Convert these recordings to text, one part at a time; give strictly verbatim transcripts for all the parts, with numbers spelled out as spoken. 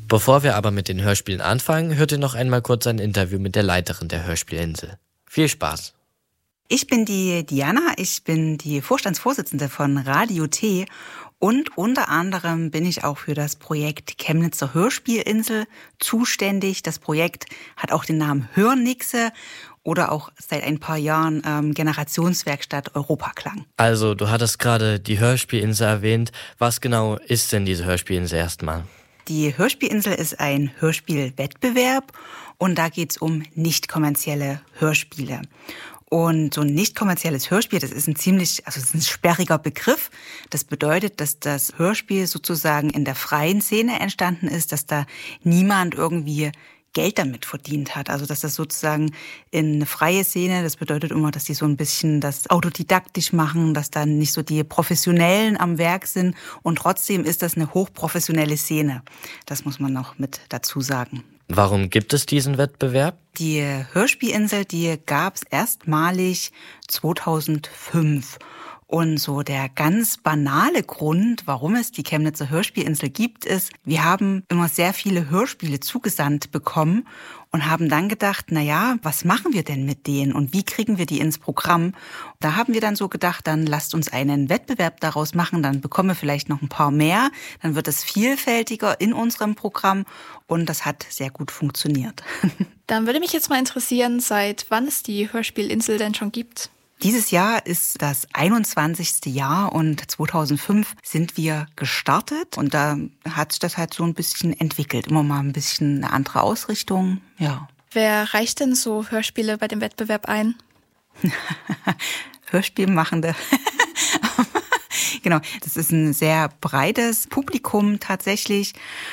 Bevor wir aber mit den Hörspielen anfangen, hört ihr noch einmal kurz ein Interview mit der Leiterin der Hörspielinsel. Viel Spaß! Ich bin die Diana, ich bin die Vorstandsvorsitzende von Radio T und unter anderem bin ich auch für das Projekt Chemnitzer Hörspielinsel zuständig. Das Projekt hat auch den Namen Hörnixe oder auch seit ein paar Jahren ähm, Generationswerkstatt Europaklang. Also, du hattest gerade die Hörspielinsel erwähnt. Was genau ist denn diese Hörspielinsel erstmal? Die Hörspielinsel ist ein Hörspielwettbewerb und da geht's um nicht kommerzielle Hörspiele. Und so ein nicht kommerzielles Hörspiel, das ist ein ziemlich, also das ist ein sperriger Begriff. Das bedeutet, dass das Hörspiel sozusagen in der freien Szene entstanden ist, dass da niemand irgendwie Geld damit verdient hat. Also dass das sozusagen in eine freie Szene, das bedeutet immer, dass die so ein bisschen das autodidaktisch machen, dass dann nicht so die Professionellen am Werk sind und trotzdem ist das eine hochprofessionelle Szene. Das muss man noch mit dazu sagen. Warum gibt es diesen Wettbewerb? Die Hörspielinsel, die gab es erstmalig zweitausendfünf. Und so der ganz banale Grund, warum es die Chemnitzer Hörspielinsel gibt, ist, wir haben immer sehr viele Hörspiele zugesandt bekommen und haben dann gedacht, na ja, was machen wir denn mit denen und wie kriegen wir die ins Programm? Da haben wir dann so gedacht, dann lasst uns einen Wettbewerb daraus machen, dann bekommen wir vielleicht noch ein paar mehr, dann wird es vielfältiger in unserem Programm und das hat sehr gut funktioniert. Dann würde mich jetzt mal interessieren, seit wann es die Hörspielinsel denn schon gibt? Dieses Jahr ist das einundzwanzigste Jahr und zweitausendfünf sind wir gestartet und da hat sich das halt so ein bisschen entwickelt. Immer mal ein bisschen eine andere Ausrichtung, ja. Wer reicht denn so Hörspiele bei dem Wettbewerb ein? Hörspielmachende. Genau, das ist ein sehr breites Publikum tatsächlich,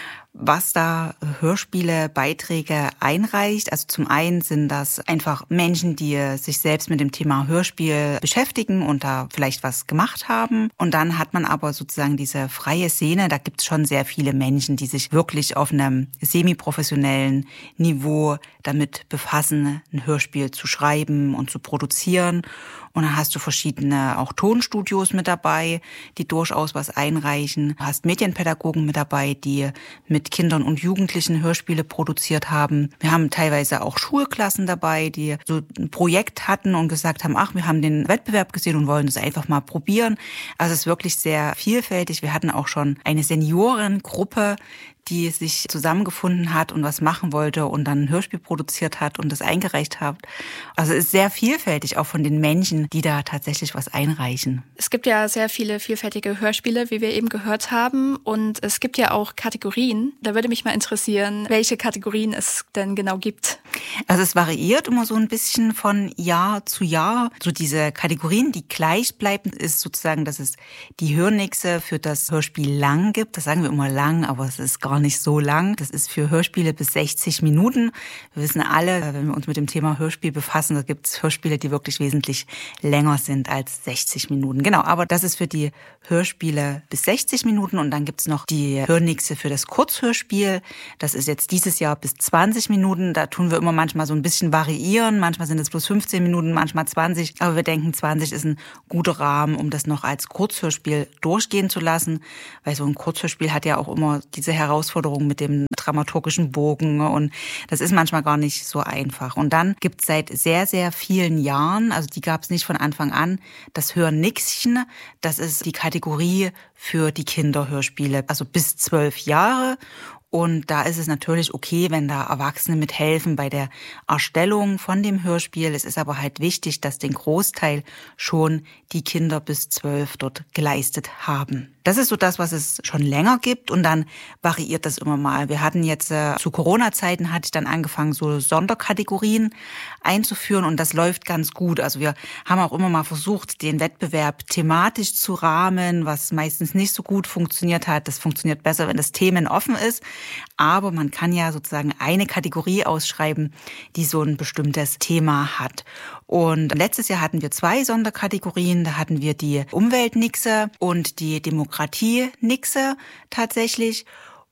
was da Hörspiele, Beiträge einreicht. Also zum einen sind das einfach Menschen, die sich selbst mit dem Thema Hörspiel beschäftigen und da vielleicht was gemacht haben. Und dann hat man aber sozusagen diese freie Szene. Da gibt es schon sehr viele Menschen, die sich wirklich auf einem semi-professionellen Niveau damit befassen, ein Hörspiel zu schreiben und zu produzieren. Und dann hast du verschiedene auch Tonstudios mit dabei, die durchaus was einreichen. Du hast Medienpädagogen mit dabei, die mit Kindern und Jugendlichen Hörspiele produziert haben. Wir haben teilweise auch Schulklassen dabei, die so ein Projekt hatten und gesagt haben, ach, wir haben den Wettbewerb gesehen und wollen das einfach mal probieren. Also es ist wirklich sehr vielfältig. Wir hatten auch schon eine Seniorengruppe, die sich zusammengefunden hat und was machen wollte und dann ein Hörspiel produziert hat und das eingereicht hat. Also es ist sehr vielfältig, auch von den Menschen, die da tatsächlich was einreichen. Es gibt ja sehr viele vielfältige Hörspiele, wie wir eben gehört haben. Und es gibt ja auch Kategorien. Da würde mich mal interessieren, welche Kategorien es denn genau gibt. Also es variiert immer so ein bisschen von Jahr zu Jahr. So diese Kategorien, die gleich bleiben, ist sozusagen, dass es die Hörnixe für das Hörspiel lang gibt. Das sagen wir immer lang, aber es ist gar nicht so lang. Das ist für Hörspiele bis sechzig Minuten. Wir wissen alle, wenn wir uns mit dem Thema Hörspiel befassen, da gibt es Hörspiele, die wirklich wesentlich länger sind als sechzig Minuten. Genau, aber das ist für die Hörspiele bis sechzig Minuten und dann gibt es noch die Hörnixe für das Kurzhörspiel. Das ist jetzt dieses Jahr bis zwanzig Minuten. Da tun wir immer manchmal so ein bisschen variieren. Manchmal sind es bloß fünfzehn Minuten, manchmal zwanzig. Aber wir denken, zwanzig ist ein guter Rahmen, um das noch als Kurzhörspiel durchgehen zu lassen. Weil so ein Kurzhörspiel hat ja auch immer diese Herausforderung mit dem dramaturgischen Bogen und das ist manchmal gar nicht so einfach. Und dann gibt es seit sehr, sehr vielen Jahren, also die gab es nicht von Anfang an, das Hörnixchen. Das ist die Kategorie für die Kinderhörspiele, also bis zwölf Jahre. Und da ist es natürlich okay, wenn da Erwachsene mithelfen bei der Erstellung von dem Hörspiel. Es ist aber halt wichtig, dass den Großteil schon die Kinder bis zwölf dort geleistet haben. Das ist so das, was es schon länger gibt und dann variiert das immer mal. Wir hatten jetzt äh, zu Corona-Zeiten hatte ich dann angefangen, so Sonderkategorien einzuführen und das läuft ganz gut. Also wir haben auch immer mal versucht, den Wettbewerb thematisch zu rahmen, was meistens nicht so gut funktioniert hat. Das funktioniert besser, wenn das themenoffen ist. Aber man kann ja sozusagen eine Kategorie ausschreiben, die so ein bestimmtes Thema hat. Und letztes Jahr hatten wir zwei Sonderkategorien. Da hatten wir die Umweltnixe und die Demokratie-Nixe tatsächlich.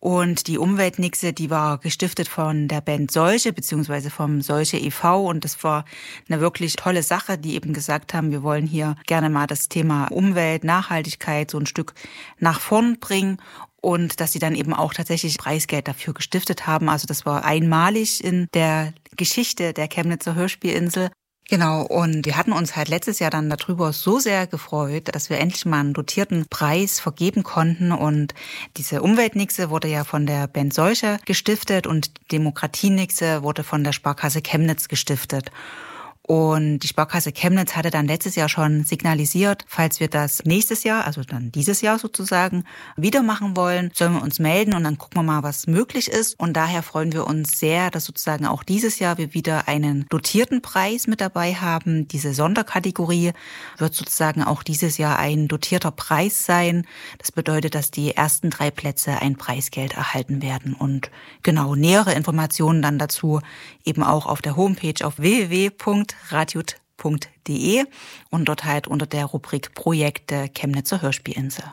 Und die Umweltnixe, die war gestiftet von der Band Solche, beziehungsweise vom Solche e V. Und das war eine wirklich tolle Sache, die eben gesagt haben, wir wollen hier gerne mal das Thema Umwelt, Nachhaltigkeit so ein Stück nach vorn bringen. Und dass sie dann eben auch tatsächlich Preisgeld dafür gestiftet haben. Also das war einmalig in der Geschichte der Chemnitzer Hörspielinsel. Genau, und wir hatten uns halt letztes Jahr dann darüber so sehr gefreut, dass wir endlich mal einen dotierten Preis vergeben konnten. Und diese Umweltnixe wurde ja von der Band Solche gestiftet und die Demokratienixe wurde von der Sparkasse Chemnitz gestiftet. Und die Sparkasse Chemnitz hatte dann letztes Jahr schon signalisiert, falls wir das nächstes Jahr, also dann dieses Jahr sozusagen, wieder machen wollen, sollen wir uns melden und dann gucken wir mal, was möglich ist. Und daher freuen wir uns sehr, dass sozusagen auch dieses Jahr wir wieder einen dotierten Preis mit dabei haben. Diese Sonderkategorie wird sozusagen auch dieses Jahr ein dotierter Preis sein. Das bedeutet, dass die ersten drei Plätze ein Preisgeld erhalten werden. Und genau, nähere Informationen dann dazu eben auch auf der Homepage auf w w w punkt radiot punkt d e und dort halt unter der Rubrik Projekte Chemnitzer Hörspielinsel.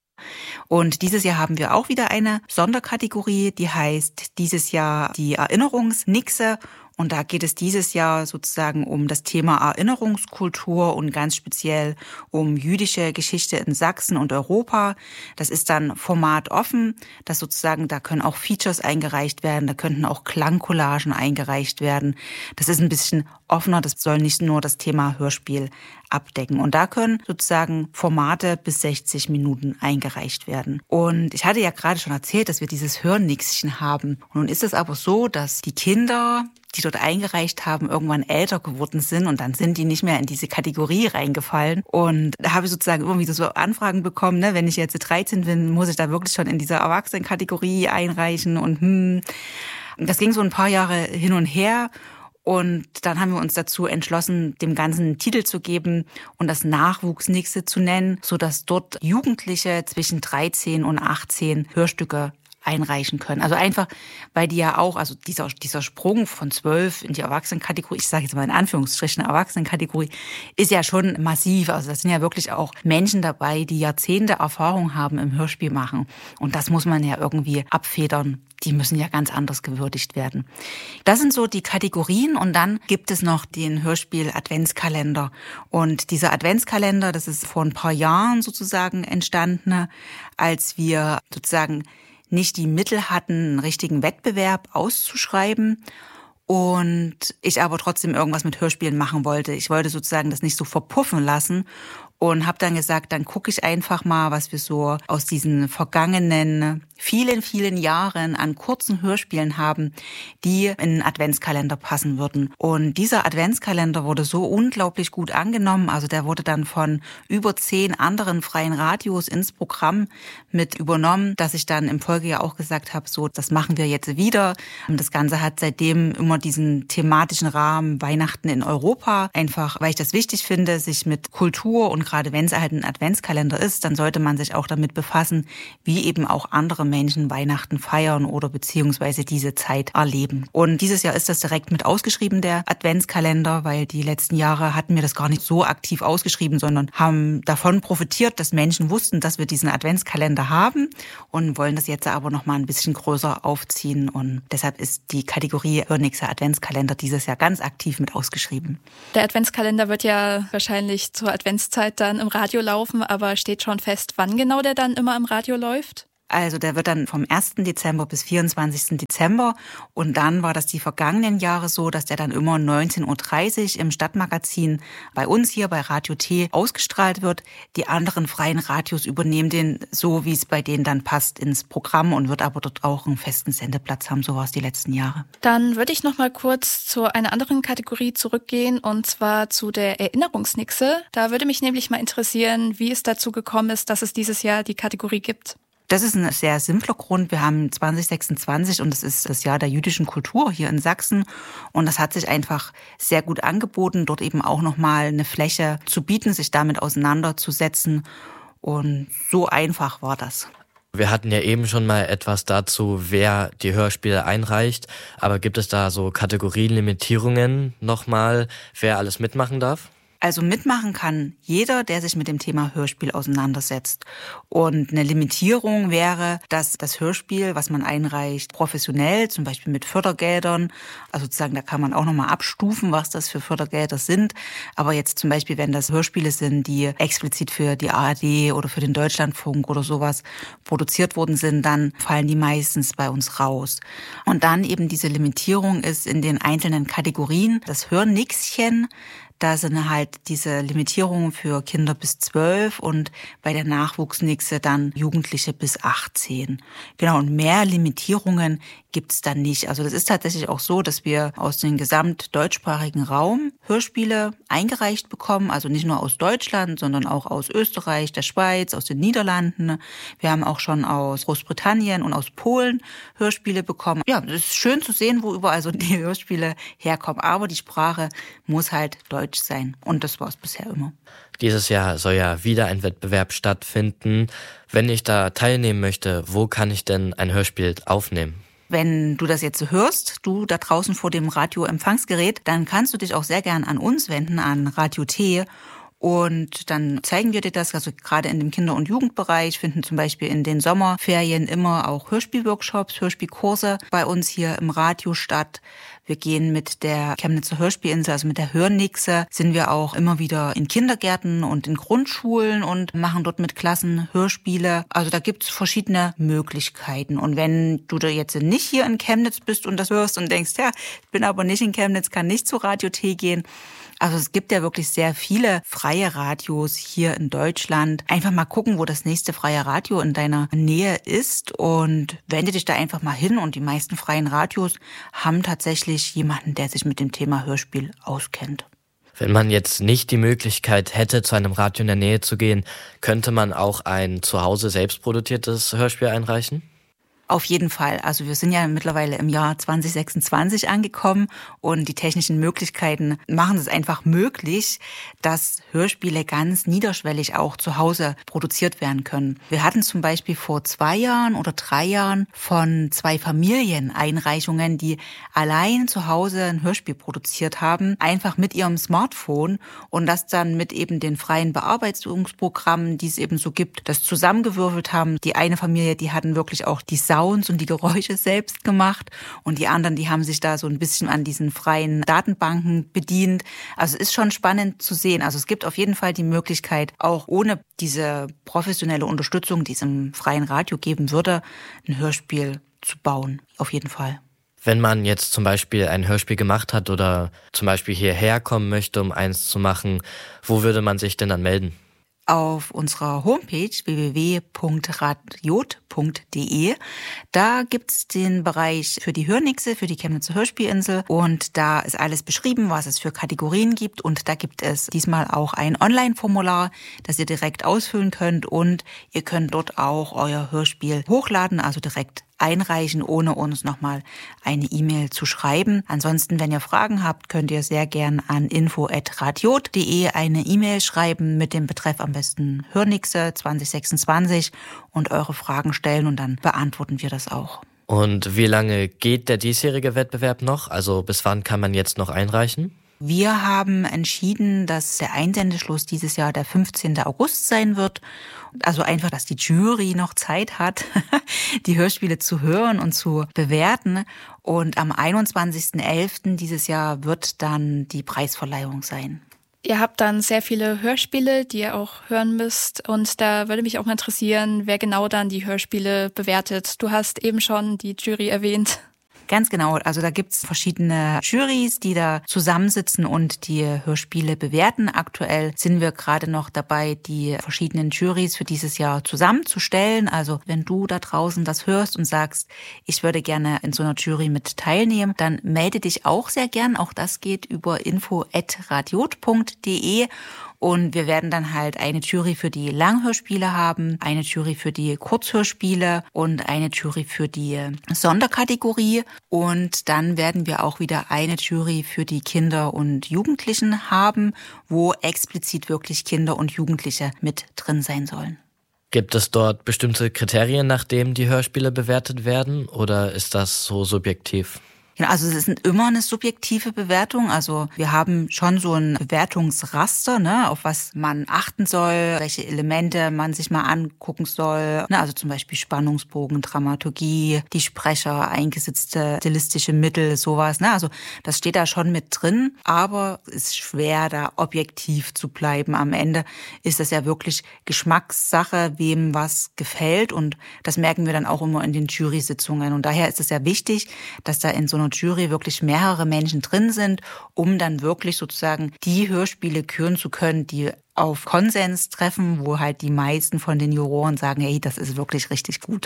Und dieses Jahr haben wir auch wieder eine Sonderkategorie, die heißt dieses Jahr die Erinnerungsnixe. Und da geht es dieses Jahr sozusagen um das Thema Erinnerungskultur und ganz speziell um jüdische Geschichte in Sachsen und Europa. Das ist dann formatoffen, das sozusagen, da können auch Features eingereicht werden, da könnten auch Klangcollagen eingereicht werden. Das ist ein bisschen offener, das soll nicht nur das Thema Hörspiel abdecken. Und da können sozusagen Formate bis sechzig Minuten eingereicht werden. Und ich hatte ja gerade schon erzählt, dass wir dieses Hörnixchen haben. Und nun ist es aber so, dass die Kinder, die dort eingereicht haben, irgendwann älter geworden sind und dann sind die nicht mehr in diese Kategorie reingefallen. Und da habe ich sozusagen immer wieder so Anfragen bekommen, ne, wenn ich jetzt dreizehn bin, muss ich da wirklich schon in dieser Erwachsenenkategorie einreichen und hm. Das ging so ein paar Jahre hin und her. Und dann haben wir uns dazu entschlossen, dem Ganzen einen Titel zu geben und das Nachwuchsnixe zu nennen, sodass dort Jugendliche zwischen dreizehn und achtzehn Hörstücke einreichen können. Also einfach, weil die ja auch, also dieser dieser Sprung von zwölf in die Erwachsenenkategorie, ich sage jetzt mal in Anführungsstrichen Erwachsenenkategorie, ist ja schon massiv. Also das sind ja wirklich auch Menschen dabei, die Jahrzehnte Erfahrung haben im Hörspiel machen. Und das muss man ja irgendwie abfedern. Die müssen ja ganz anders gewürdigt werden. Das sind so die Kategorien und dann gibt es noch den Hörspiel-Adventskalender. Und dieser Adventskalender, das ist vor ein paar Jahren sozusagen entstanden, als wir sozusagen nicht die Mittel hatten, einen richtigen Wettbewerb auszuschreiben und ich aber trotzdem irgendwas mit Hörspielen machen wollte. Ich wollte sozusagen das nicht so verpuffen lassen und habe dann gesagt, dann gucke ich einfach mal, was wir so aus diesen vergangenen vielen, vielen Jahren an kurzen Hörspielen haben, die in einen Adventskalender passen würden. Und dieser Adventskalender wurde so unglaublich gut angenommen. Also der wurde dann von über zehn anderen freien Radios ins Programm mit übernommen, dass ich dann im Folgejahr auch gesagt habe, so, das machen wir jetzt wieder. Und das Ganze hat seitdem immer diesen thematischen Rahmen Weihnachten in Europa. Einfach, weil ich das wichtig finde, sich mit Kultur und gerade wenn es halt ein Adventskalender ist, dann sollte man sich auch damit befassen, wie eben auch andere Menschen Weihnachten feiern oder beziehungsweise diese Zeit erleben. Und dieses Jahr ist das direkt mit ausgeschrieben, der Adventskalender, weil die letzten Jahre hatten wir das gar nicht so aktiv ausgeschrieben, sondern haben davon profitiert, dass Menschen wussten, dass wir diesen Adventskalender haben und wollen das jetzt aber noch mal ein bisschen größer aufziehen. Und deshalb ist die Kategorie Hörnixe Adventskalender dieses Jahr ganz aktiv mit ausgeschrieben. Der Adventskalender wird ja wahrscheinlich zur Adventszeit dann im Radio laufen, aber steht schon fest, wann genau der dann immer im Radio läuft? Also der wird dann vom ersten Dezember bis vierundzwanzigsten Dezember und dann war das die vergangenen Jahre so, dass der dann immer neunzehn Uhr dreißig im Stadtmagazin bei uns hier bei Radio T ausgestrahlt wird. Die anderen freien Radios übernehmen den so, wie es bei denen dann passt, ins Programm und wird aber dort auch einen festen Sendeplatz haben. So war es die letzten Jahre. Dann würde ich noch mal kurz zu einer anderen Kategorie zurückgehen und zwar zu der Erinnerungsnixe. Da würde mich nämlich mal interessieren, wie es dazu gekommen ist, dass es dieses Jahr die Kategorie gibt. Das ist ein sehr simpler Grund. Wir haben zwanzig sechsundzwanzig und das ist das Jahr der jüdischen Kultur hier in Sachsen. Und das hat sich einfach sehr gut angeboten, dort eben auch nochmal eine Fläche zu bieten, sich damit auseinanderzusetzen. Und so einfach war das. Wir hatten ja eben schon mal etwas dazu, wer die Hörspiele einreicht. Aber gibt es da so Kategorienlimitierungen nochmal, wer alles mitmachen darf? Also mitmachen kann jeder, der sich mit dem Thema Hörspiel auseinandersetzt. Und eine Limitierung wäre, dass das Hörspiel, was man einreicht, professionell, zum Beispiel mit Fördergeldern, also sozusagen, da kann man auch nochmal abstufen, was das für Fördergelder sind. Aber jetzt zum Beispiel, wenn das Hörspiele sind, die explizit für die A R D oder für den Deutschlandfunk oder sowas produziert worden sind, dann fallen die meistens bei uns raus. Und dann eben diese Limitierung ist in den einzelnen Kategorien. Das Hörnixchen, da sind halt diese Limitierungen für Kinder bis zwölf und bei der Nachwuchsnixe dann Jugendliche bis achtzehn. Genau, und mehr Limitierungen gibt's dann nicht. Also das ist tatsächlich auch so, dass wir aus dem gesamtdeutschsprachigen Raum Hörspiele eingereicht bekommen. Also nicht nur aus Deutschland, sondern auch aus Österreich, der Schweiz, aus den Niederlanden. Wir haben auch schon aus Großbritannien und aus Polen Hörspiele bekommen. Ja, es ist schön zu sehen, wo überall so die Hörspiele herkommen. Aber die Sprache muss halt Deutsch sein. Und das war es bisher immer. Dieses Jahr soll ja wieder ein Wettbewerb stattfinden. Wenn ich da teilnehmen möchte, wo kann ich denn ein Hörspiel aufnehmen? Wenn du das jetzt hörst, du da draußen vor dem Radioempfangsgerät, dann kannst du dich auch sehr gern an uns wenden, an Radio T. Und dann zeigen wir dir das, also gerade in dem Kinder- und Jugendbereich finden zum Beispiel in den Sommerferien immer auch Hörspielworkshops, Hörspielkurse bei uns hier im Radio statt. Wir gehen mit der Chemnitzer Hörspielinsel, also mit der Hörnixe, sind wir auch immer wieder in Kindergärten und in Grundschulen und machen dort mit Klassen Hörspiele. Also da gibt's verschiedene Möglichkeiten. Und wenn du da jetzt nicht hier in Chemnitz bist und das hörst und denkst, ja, ich bin aber nicht in Chemnitz, kann nicht zu Radio T gehen. Also es gibt ja wirklich sehr viele freie Radios hier in Deutschland. Einfach mal gucken, wo das nächste freie Radio in deiner Nähe ist und wende dich da einfach mal hin. Und die meisten freien Radios haben tatsächlich jemanden, der sich mit dem Thema Hörspiel auskennt. Wenn man jetzt nicht die Möglichkeit hätte, zu einem Radio in der Nähe zu gehen, könnte man auch ein zu Hause selbst produziertes Hörspiel einreichen? Auf jeden Fall. Also wir sind ja mittlerweile im Jahr zwanzig sechsundzwanzig angekommen und die technischen Möglichkeiten machen es einfach möglich, dass Hörspiele ganz niederschwellig auch zu Hause produziert werden können. Wir hatten zum Beispiel vor zwei Jahren oder drei Jahren von zwei Familien Einreichungen, die allein zu Hause ein Hörspiel produziert haben, einfach mit ihrem Smartphone und das dann mit eben den freien Bearbeitungsprogrammen, die es eben so gibt, das zusammengewürfelt haben. Die eine Familie, die hatten wirklich auch die Sounds und die Geräusche selbst gemacht und die anderen, die haben sich da so ein bisschen an diesen freien Datenbanken bedient. Also es ist schon spannend zu sehen. Also es gibt auf jeden Fall die Möglichkeit, auch ohne diese professionelle Unterstützung, die es im freien Radio geben würde, ein Hörspiel zu bauen. Auf jeden Fall. Wenn man jetzt zum Beispiel ein Hörspiel gemacht hat oder zum Beispiel hierher kommen möchte, um eins zu machen, wo würde man sich denn dann melden? Auf unserer Homepage w w w punkt radiot punkt d e. Da gibt's den Bereich für die Hörnixe, für die Chemnitzer Hörspielinsel und da ist alles beschrieben, was es für Kategorien gibt und da gibt es diesmal auch ein Online-Formular, das ihr direkt ausfüllen könnt und ihr könnt dort auch euer Hörspiel hochladen, also direkt einreichen, ohne uns nochmal eine E-Mail zu schreiben. Ansonsten, wenn ihr Fragen habt, könnt ihr sehr gern an info at radiot punkt d e eine E-Mail schreiben mit dem Betreff am besten Hörnixe zwanzig sechsundzwanzig und eure Fragen stellen und dann beantworten wir das auch. Und wie lange geht der diesjährige Wettbewerb noch? Also bis wann kann man jetzt noch einreichen? Wir haben entschieden, dass der Einsendeschluss dieses Jahr der fünfzehnten August sein wird. Also einfach, dass die Jury noch Zeit hat, die Hörspiele zu hören und zu bewerten. Und am einundzwanzigsten elften dieses Jahr wird dann die Preisverleihung sein. Ihr habt dann sehr viele Hörspiele, die ihr auch hören müsst. Und da würde mich auch mal interessieren, wer genau dann die Hörspiele bewertet. Du hast eben schon die Jury erwähnt. Ganz genau. Also da gibt's verschiedene Jurys, die da zusammensitzen und die Hörspiele bewerten. Aktuell sind wir gerade noch dabei, die verschiedenen Jurys für dieses Jahr zusammenzustellen. Also wenn du da draußen das hörst und sagst, ich würde gerne in so einer Jury mit teilnehmen, dann melde dich auch sehr gern. Auch das geht über info at radiot punkt d e. Und wir werden dann halt eine Jury für die Langhörspiele haben, eine Jury für die Kurzhörspiele und eine Jury für die Sonderkategorie. Und dann werden wir auch wieder eine Jury für die Kinder und Jugendlichen haben, wo explizit wirklich Kinder und Jugendliche mit drin sein sollen. Gibt es dort bestimmte Kriterien, nach denen die Hörspiele bewertet werden, oder ist das so subjektiv? Ja, also es ist immer eine subjektive Bewertung. Also wir haben schon so ein Bewertungsraster, ne, auf was man achten soll, welche Elemente man sich mal angucken soll. Ne, also zum Beispiel Spannungsbogen, Dramaturgie, die Sprecher, eingesetzte stilistische Mittel, sowas. Ne, also das steht da schon mit drin. Aber es ist schwer, da objektiv zu bleiben. Am Ende ist das ja wirklich Geschmackssache, wem was gefällt. Und das merken wir dann auch immer in den Jury-Sitzungen. Und daher ist es ja wichtig, dass da in so einer Jury wirklich mehrere Menschen drin sind, um dann wirklich sozusagen die Hörspiele küren zu können, die auf Konsens treffen, wo halt die meisten von den Juroren sagen, hey, das ist wirklich richtig gut.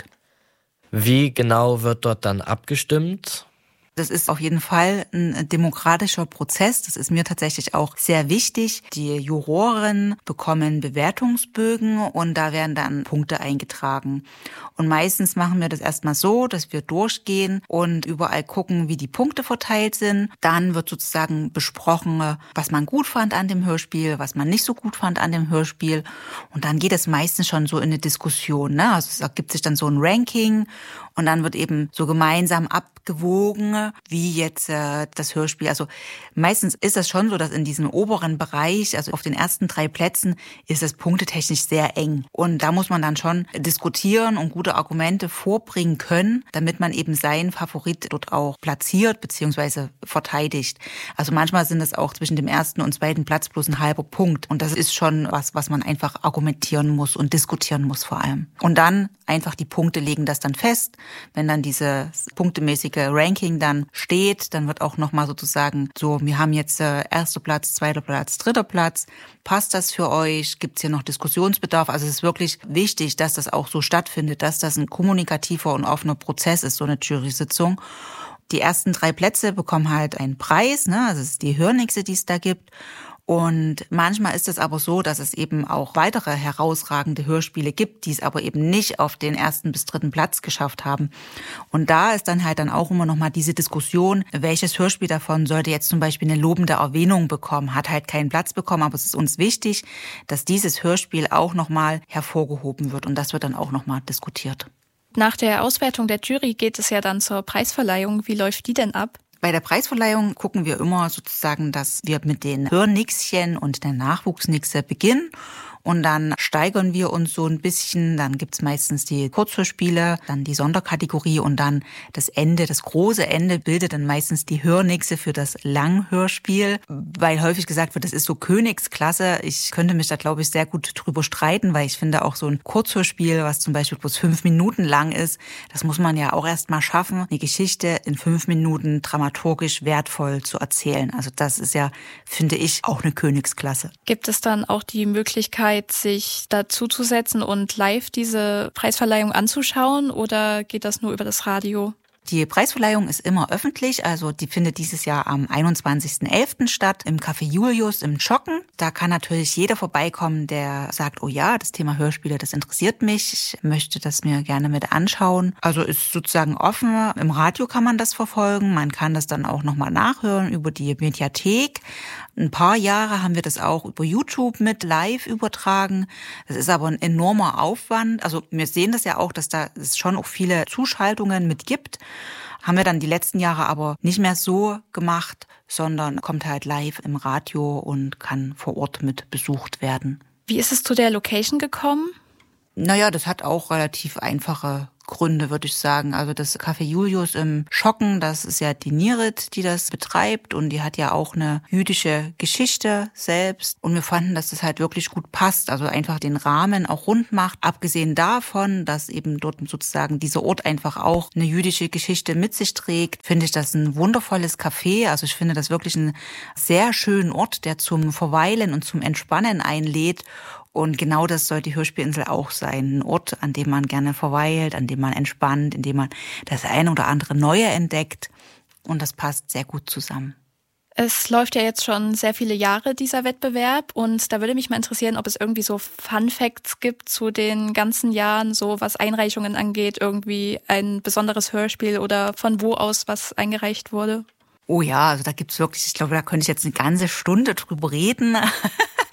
Wie genau wird dort dann abgestimmt? Das ist auf jeden Fall ein demokratischer Prozess. Das ist mir tatsächlich auch sehr wichtig. Die Juroren bekommen Bewertungsbögen und da werden dann Punkte eingetragen. Und meistens machen wir das erstmal so, dass wir durchgehen und überall gucken, wie die Punkte verteilt sind. Dann wird sozusagen besprochen, was man gut fand an dem Hörspiel, was man nicht so gut fand an dem Hörspiel. Und dann geht es meistens schon so in eine Diskussion, ne? Also es ergibt sich dann so ein Ranking und dann wird eben so gemeinsam abgewogen, wie jetzt äh, das Hörspiel. Also meistens ist das schon so, dass in diesem oberen Bereich, also auf den ersten drei Plätzen, ist es punktetechnisch sehr eng. Und da muss man dann schon diskutieren und gute Argumente vorbringen können, damit man eben seinen Favorit dort auch platziert bzw. verteidigt. Also manchmal sind es auch zwischen dem ersten und zweiten Platz bloß ein halber Punkt. Und das ist schon was, was man einfach argumentieren muss und diskutieren muss vor allem. Und dann einfach die Punkte legen das dann fest. Wenn dann diese punktemäßige Ranking dann steht, dann wird auch nochmal sozusagen so, wir haben jetzt äh, erster Platz, zweiter Platz, dritter Platz. Passt das für euch? Gibt es hier noch Diskussionsbedarf? Also es ist wirklich wichtig, dass das auch so stattfindet, dass das ein kommunikativer und offener Prozess ist, so eine Jury-Sitzung. Die ersten drei Plätze bekommen halt einen Preis, ne? Also es ist die Hörnixe, die es da gibt. Und manchmal ist es aber so, dass es eben auch weitere herausragende Hörspiele gibt, die es aber eben nicht auf den ersten bis dritten Platz geschafft haben. Und da ist dann halt dann auch immer noch mal diese Diskussion, welches Hörspiel davon sollte jetzt zum Beispiel eine lobende Erwähnung bekommen, hat halt keinen Platz bekommen, aber es ist uns wichtig, dass dieses Hörspiel auch noch mal hervorgehoben wird und das wird dann auch noch mal diskutiert. Nach der Auswertung der Jury geht es ja dann zur Preisverleihung. Wie läuft die denn ab? Bei der Preisverleihung gucken wir immer sozusagen, dass wir mit den Hörnixchen und der Nachwuchsnixe beginnen. Und dann steigern wir uns so ein bisschen. Dann gibt's meistens die Kurzhörspiele, dann die Sonderkategorie und dann das Ende, das große Ende bildet dann meistens die Hörnixe für das Langhörspiel. Weil häufig gesagt wird, das ist so Königsklasse. Ich könnte mich da, glaube ich, sehr gut drüber streiten, weil ich finde auch so ein Kurzhörspiel, was zum Beispiel bloß fünf Minuten lang ist, das muss man ja auch erst mal schaffen, eine Geschichte in fünf Minuten dramaturgisch wertvoll zu erzählen. Also das ist ja, finde ich, auch eine Königsklasse. Gibt es dann auch die Möglichkeit, sich dazuzusetzen und live diese Preisverleihung anzuschauen oder geht das nur über das Radio? Die Preisverleihung ist immer öffentlich, also die findet dieses Jahr am einundzwanzigsten elften statt im Café Julius im Schocken. Da kann natürlich jeder vorbeikommen, der sagt, oh ja, das Thema Hörspiele, das interessiert mich, ich möchte das mir gerne mit anschauen. Also ist sozusagen offen, im Radio kann man das verfolgen, man kann das dann auch nochmal nachhören über die Mediathek. Ein paar Jahre haben wir das auch über YouTube mit live übertragen. Das ist aber ein enormer Aufwand. Also wir sehen das ja auch, dass da es schon auch viele Zuschaltungen mit gibt. Haben wir dann die letzten Jahre aber nicht mehr so gemacht, sondern kommt halt live im Radio und kann vor Ort mit besucht werden. Wie ist es zu der Location gekommen? Naja, das hat auch relativ einfache Gründe, würde ich sagen. Also das Café Julius im Schocken, das ist ja die Nirit, die das betreibt und die hat ja auch eine jüdische Geschichte selbst und wir fanden, dass das halt wirklich gut passt, also einfach den Rahmen auch rund macht. Abgesehen davon, dass eben dort sozusagen dieser Ort einfach auch eine jüdische Geschichte mit sich trägt, finde ich das ein wundervolles Café. Also ich finde das wirklich einen sehr schönen Ort, der zum Verweilen und zum Entspannen einlädt. Und genau das soll die Hörspielinsel auch sein. Ein Ort, an dem man gerne verweilt, an dem man entspannt, in dem man das eine oder andere Neue entdeckt. Und das passt sehr gut zusammen. Es läuft ja jetzt schon sehr viele Jahre, dieser Wettbewerb. Und da würde mich mal interessieren, ob es irgendwie so Fun Facts gibt zu den ganzen Jahren, so was Einreichungen angeht, irgendwie ein besonderes Hörspiel oder von wo aus was eingereicht wurde. Oh ja, also da gibt's wirklich, ich glaube, da könnte ich jetzt eine ganze Stunde drüber reden.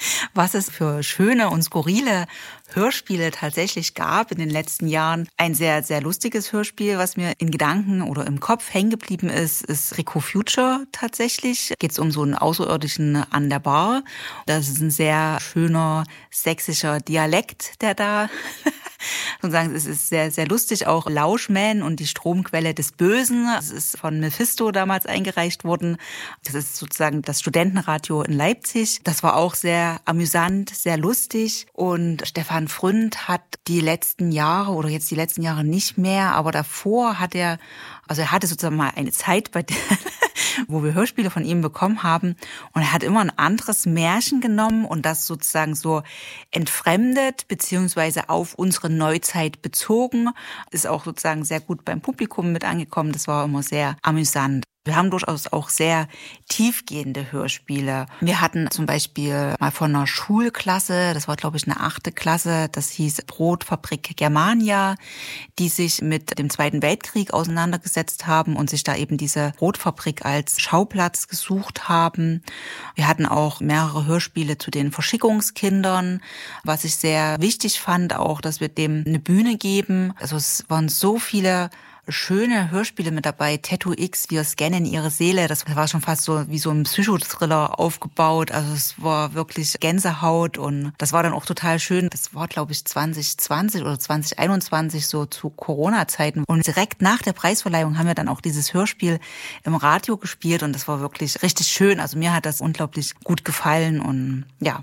was es für schöne und skurrile Hörspiele tatsächlich gab in den letzten Jahren. Ein sehr, sehr lustiges Hörspiel, was mir in Gedanken oder im Kopf hängen geblieben ist, ist Rico Future tatsächlich. Geht es um so einen Außerirdischen an der Bar. Das ist ein sehr schöner sächsischer Dialekt, der da sozusagen, es ist sehr, sehr lustig. Auch Lauschman und die Stromquelle des Bösen. Es ist von Mephisto damals eingereicht worden. Das ist sozusagen das Studentenradio in Leipzig. Das war auch sehr amüsant, sehr lustig. Und Stefan Fründ hat die letzten Jahre oder jetzt die letzten Jahre nicht mehr, aber davor hat er, also er hatte sozusagen mal eine Zeit, bei der wo wir Hörspiele von ihm bekommen haben. Und er hat immer ein anderes Märchen genommen und das sozusagen so entfremdet beziehungsweise auf unsere Neuzeit bezogen. Ist auch sozusagen sehr gut beim Publikum mit angekommen. Das war immer sehr amüsant. Wir haben durchaus auch sehr tiefgehende Hörspiele. Wir hatten zum Beispiel mal von einer Schulklasse, das war glaube ich eine achte Klasse, das hieß Brotfabrik Germania, die sich mit dem Zweiten Weltkrieg auseinandergesetzt haben und sich da eben diese Brotfabrik als Schauplatz gesucht haben. Wir hatten auch mehrere Hörspiele zu den Verschickungskindern, was ich sehr wichtig fand, auch, dass wir dem eine Bühne geben. Also es waren so viele schöne Hörspiele mit dabei. Tattoo X, wir scannen ihre Seele. Das war schon fast so wie so ein Psychothriller aufgebaut. Also es war wirklich Gänsehaut und das war dann auch total schön. Das war, glaube ich, zwanzig zwanzig oder zwanzig einundzwanzig, so zu Corona-Zeiten. Und direkt nach der Preisverleihung haben wir dann auch dieses Hörspiel im Radio gespielt und das war wirklich richtig schön. Also mir hat das unglaublich gut gefallen und ja.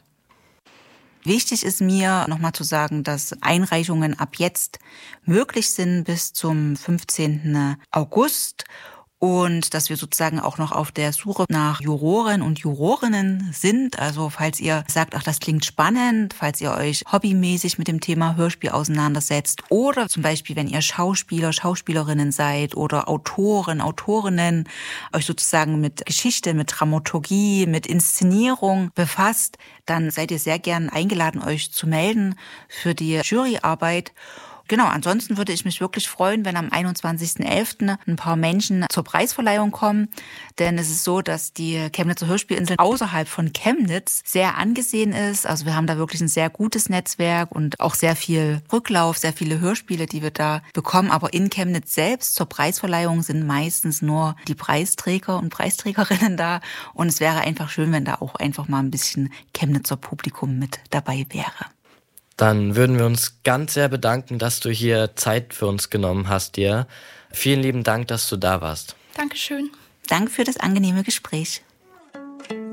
Wichtig ist mir nochmal zu sagen, dass Einreichungen ab jetzt möglich sind bis zum fünfzehnten August und dass wir sozusagen auch noch auf der Suche nach Juroren und Jurorinnen sind. Also falls ihr sagt, ach, das klingt spannend, falls ihr euch hobbymäßig mit dem Thema Hörspiel auseinandersetzt oder zum Beispiel, wenn ihr Schauspieler, Schauspielerinnen seid oder Autoren, Autorinnen, euch sozusagen mit Geschichte, mit Dramaturgie, mit Inszenierung befasst, dann seid ihr sehr gern eingeladen, euch zu melden für die Juryarbeit. Genau, ansonsten würde ich mich wirklich freuen, wenn am einundzwanzigsten elften ein paar Menschen zur Preisverleihung kommen. Denn es ist so, dass die Chemnitzer Hörspielinsel außerhalb von Chemnitz sehr angesehen ist. Also wir haben da wirklich ein sehr gutes Netzwerk und auch sehr viel Rücklauf, sehr viele Hörspiele, die wir da bekommen. Aber in Chemnitz selbst zur Preisverleihung sind meistens nur die Preisträger und Preisträgerinnen da. Und es wäre einfach schön, wenn da auch einfach mal ein bisschen Chemnitzer Publikum mit dabei wäre. Dann würden wir uns ganz sehr bedanken, dass du hier Zeit für uns genommen hast, dir. Vielen lieben Dank, dass du da warst. Dankeschön. Danke für das angenehme Gespräch.